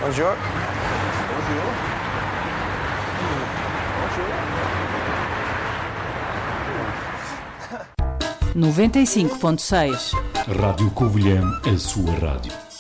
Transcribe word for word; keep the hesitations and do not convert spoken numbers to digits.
Bonjour. noventa e cinco ponto seis Rádio Covilhã, a sua rádio.